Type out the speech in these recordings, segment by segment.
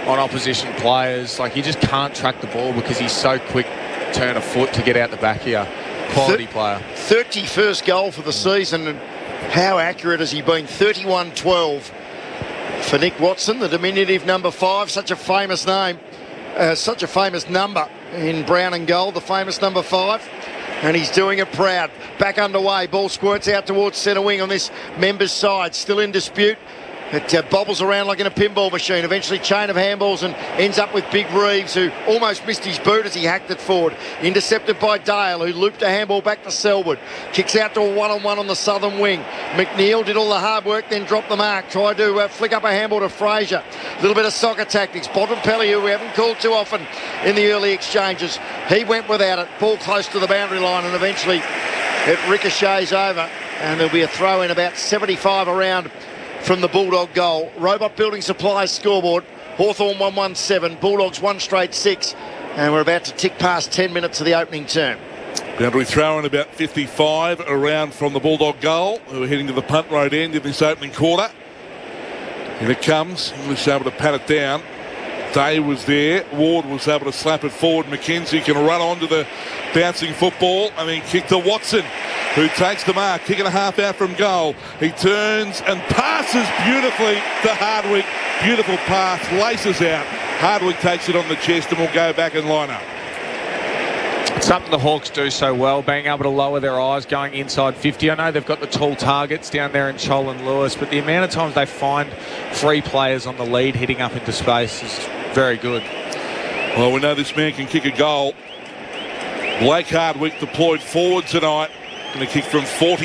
on opposition players. Like, you just can't track the ball because he's so quick, turn a foot to get out the back here. Quality player. 31st goal for the season, and how accurate has he been? 31-12 for Nick Watson, the diminutive number 5, such a famous name, such a famous number in brown and gold, the famous number 5. And he's doing it proud. Back underway. Ball squirts out towards centre wing on this members' side. Still in dispute. It bobbles around like in a pinball machine. Eventually chain of handballs and ends up with Big Reeves, who almost missed his boot as he hacked it forward. Intercepted by Dale, who looped a handball back to Selwood. Kicks out to a one-on-one on the southern wing. McNeil did all the hard work, then dropped the mark. Tried to flick up a handball to Fraser. A little bit of soccer tactics. Bontempelli, who we haven't called too often in the early exchanges, he went without it. Ball close to the boundary line, and eventually it ricochets over. And there'll be a throw in about 75 around from the Bulldog goal. Robot Building Supplies scoreboard. Hawthorn 117, Bulldogs 1 straight 6. And we're about to tick past 10 minutes of the opening term. Boundary throw in about 55 around from the Bulldog goal, who are heading to the punt road end in this opening quarter. Here it comes. English able to pat it down. Day was there. Ward was able to slap it forward. McKenzie can run onto the bouncing football and then kick to Watson, who takes the mark, kick and a half out from goal. He turns and passes beautifully to Hardwick. Beautiful pass, laces out. Hardwick takes it on the chest and will go back and line up. It's something the Hawks do so well, being able to lower their eyes going inside 50. I know they've got the tall targets down there in Chol and Lewis, but the amount of times they find free players on the lead hitting up into space is very good. Well, we know this man can kick a goal. Blake Hardwick deployed forward tonight. Going to kick from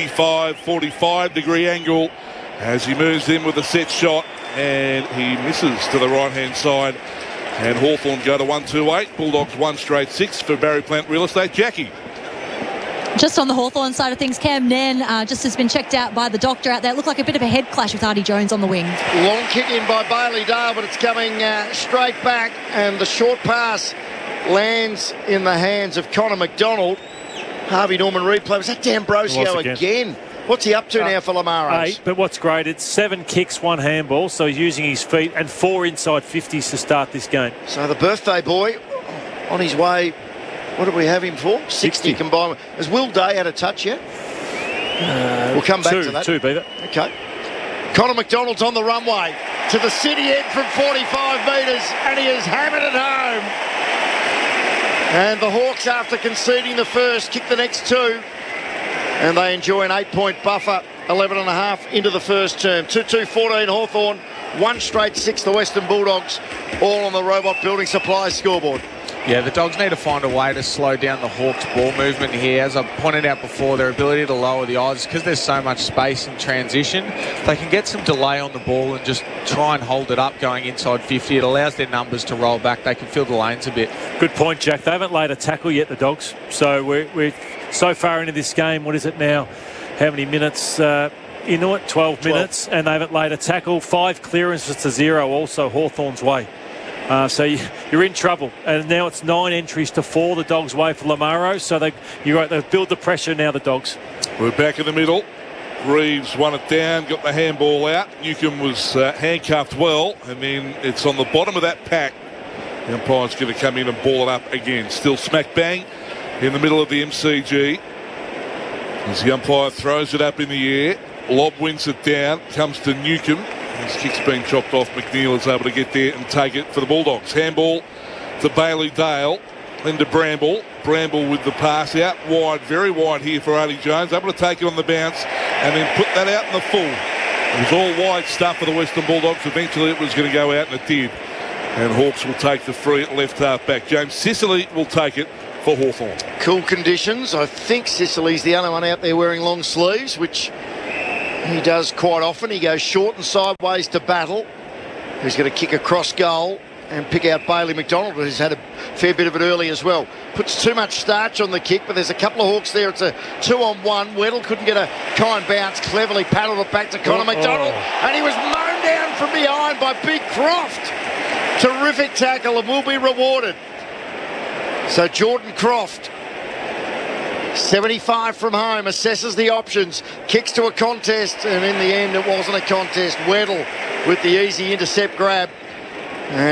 45 degree angle as he moves in with a set shot, and he misses to the right-hand side. And Hawthorn go to 1-2-8. Bulldogs 1 straight 6 for Barry Plant Real Estate. Jackie. Just on the Hawthorn side of things, Cam Nen just has been checked out by the doctor out there. It looked like a bit of a head clash with Artie Jones on the wing. Long kick in by Bailey Dale, but it's coming straight back, and the short pass lands in the hands of Connor McDonald. Harvey Norman replay. Was that D'Ambrosio again? What's he up to now for Lamaros? 8, but what's great, it's 7 kicks, 1 handball, so he's using his feet, and 4 inside 50s to start this game. So the birthday boy on his way, what did we have him for? 60 combined. Has Will Day had a touch yet? We'll come back to that. 2, Beaver. Okay. Connor McDonald's on the runway to the city end from 45 metres, and he has hammered it home. And the Hawks, after conceding the first, kick the next 2. And they enjoy an 8-point buffer, 11.5 into the first term. 2-2-14 Hawthorn, 1 straight 6 the Western Bulldogs, all on the Robot Building Supplies scoreboard. Yeah, the Dogs need to find a way to slow down the Hawks' ball movement here. As I pointed out before, their ability to lower the eyes, because there's so much space in transition, they can get some delay on the ball and just try and hold it up going inside 50. It allows their numbers to roll back. They can fill the lanes a bit. Good point, Jack. They haven't laid a tackle yet, the Dogs. So we're so far into this game. What is it now? How many minutes? Into it, 12 minutes, and they haven't laid a tackle. 5 clearances to 0, also Hawthorn's way. So you're in trouble. And now it's 9 entries to 4 the Dogs' way for Lamaro. So they've built the pressure now, the Dogs. We're back in the middle. Reeves won it down, got the handball out. Newcomb was handcuffed well, and then it's on the bottom of that pack. The umpire's going to come in and ball it up again. Still smack bang in the middle of the MCG. As the umpire throws it up in the air, Lobb wins it down, comes to Newcomb. His kick's been chopped off. McNeil is able to get there and take it for the Bulldogs. Handball to Bailey Dale, then to Bramble. Bramble with the pass out wide, very wide here for Artie Jones. Able to take it on the bounce and then put that out in the full. It was all wide stuff for the Western Bulldogs. Eventually it was going to go out, and it did. And Hawks will take the free at left half back. James Sicily will take it for Hawthorn. Cool conditions. I think Sicily's the only one out there wearing long sleeves, which he does quite often. He goes short and sideways to Battle, who's going to kick across goal and pick out Bailey McDonald, who's had a fair bit of it early as well. Puts too much starch on the kick, but there's a couple of Hawks there. It's a 2-on-1. Weddle couldn't get a kind bounce. Cleverly paddled it back to Connor McDonald, and he was mown down from behind by Big Croft. Terrific tackle, and will be rewarded. So Jordan Croft, 75 from home, assesses the options, kicks to a contest, and in the end it wasn't a contest. Weddle with the easy intercept grab.